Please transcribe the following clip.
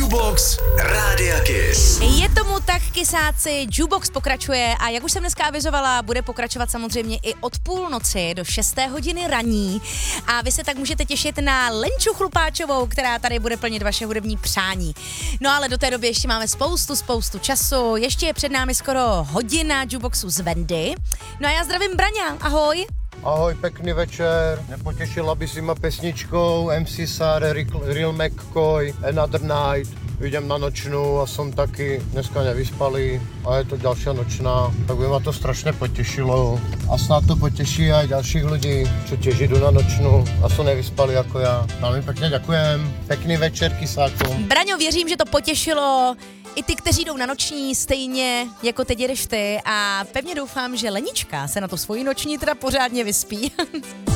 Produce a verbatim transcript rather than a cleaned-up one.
Jukebox Rádia Kiss. Je tomu tak, kysáci, Jukebox pokračuje a jak už jsem dneska avizovala, bude pokračovat samozřejmě i od půlnoci do šesté hodiny raní a vy se tak můžete těšit na Lenču Chlupáčovou, která tady bude plnit vaše hudební přání. No ale do té doby ještě máme spoustu, spoustu času, ještě je před námi skoro hodina Jukeboxu z Vendy. No a já zdravím Braňa, ahoj. Ahoj, pekný večer. Nepotěšila by si ma pesničkou em cé Sare, Real McCoy, Another Night. Idem na nočnú a som taky dneska nevyspalý a je to ďalšia nočná, tak by ma to strašne potešilo. A snad to poteší aj ďalších ľudí, čo tiež idú na nočnú a sú nevyspalí ako ja. Veľmi pekne ďakujem. Pekný večer, kysákom. Braňo, věřím, že to potěšilo i ty, kteří jdou na noční, stejně jako teď jedeš ty a pevně doufám, že Lenička se na to svoji noční teda pořádně vyspí.